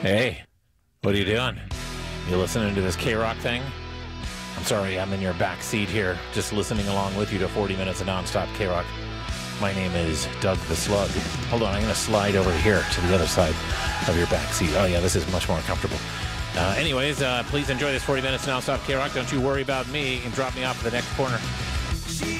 Hey, what are you doing? You listening to this K-Rock thing? I'm sorry, I'm in your back seat here, just listening along with you to 40 minutes of nonstop K-Rock. My name is Doug the Slug. Hold on, I'm going to slide over here to the other side of your back seat. Oh yeah, this is much more comfortable. Anyways, please enjoy this 40 minutes of nonstop K-Rock. Don't you worry about me. You can drop me off at the next corner.